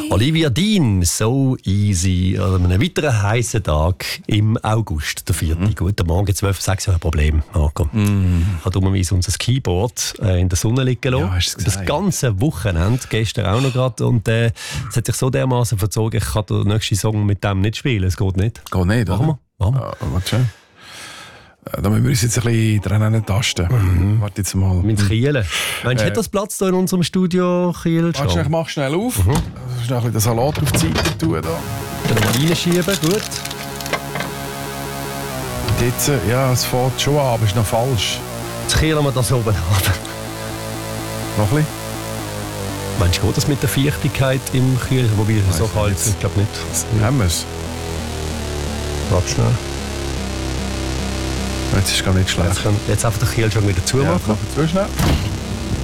Olivia Dean, «So Easy», an einem weiteren heißen Tag im August, der 4. Guten Morgen, 12.06 Uhr, ein Problem, Marco. Ich habe dummerweise unser Keyboard in der Sonne liegen lassen. Ja, hast du das gesagt. ganze Wochenende, gestern auch noch gerade. Und es hat sich so dermaßen verzogen, ich kann den nächsten Song mit dem nicht spielen, es geht nicht. Geht nicht, oder? Machen wir. Warte schon. Da müssen wir uns jetzt ein bisschen dran tasten. Warte jetzt mal. Mit Kielen. Meinst du, hat das Platz da in unserem Studio Kiel schon? Warte, ich mach schnell auf. Schnell ein bisschen den Salat auf die Seite tun. Da. Dann mal reinschieben, gut. Und jetzt, ja, es fährt schon an, aber es ist noch falsch. Jetzt kielen wir das oben ab. Noch ein bisschen. Meinst du, geht das mit der Feuchtigkeit im Kühl? Wobei es so Weiss kalt nicht. ist, ich glaube nicht. Haben wir es. Warte schnell. Jetzt ist es gar nicht schlecht. Jetzt einfach den Kühlschrank wieder Ja, zumachen. mach jetzt zu schnell.